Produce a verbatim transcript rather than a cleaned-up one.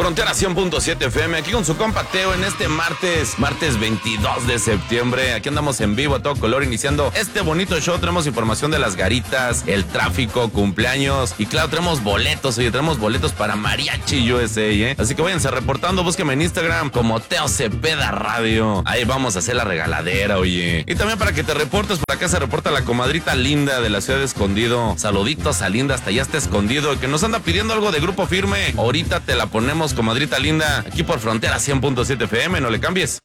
Frontera cien punto siete F M, aquí con su compa Teo en este martes, martes veintidós de septiembre. Aquí andamos en vivo a todo color, iniciando este bonito show. Tenemos información de las garitas, el tráfico, cumpleaños y claro, tenemos boletos, oye, tenemos boletos para Mariachi U S A, ¿eh? Así que váyanse reportando, búsqueme en Instagram como Teo Cepeda Radio. Ahí vamos a hacer la regaladera, oye. Y también para que te reportes, por acá se reporta la comadrita Linda de la ciudad de Escondido. Saluditos a Linda, hasta allá está Escondido, que nos anda pidiendo algo de Grupo Firme. Ahorita te la ponemos, comadrita Linda, aquí por Frontera cien punto siete F M, no le cambies.